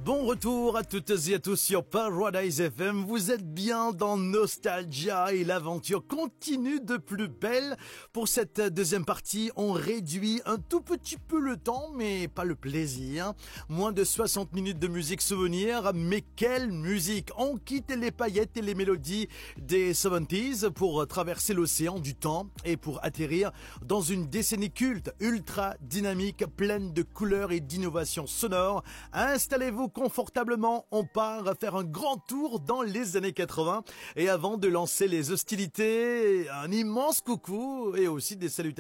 Bon retour à toutes et à tous sur Paradise FM. Vous êtes bien dans Nostalgia et l'aventure continue de plus belle. Pour cette deuxième partie, on réduit un tout petit peu le temps, mais pas le plaisir. Moins de 60 minutes de musique souvenir, mais quelle musique! On quitte les paillettes et les mélodies des 70s pour traverser l'océan du temps et pour atterrir dans une décennie culte, ultra dynamique, pleine de couleurs et d'innovations sonores. Installez-vous confortablement, on part faire un grand tour dans les années 80. Et avant de lancer les hostilités, un immense coucou et aussi des salutations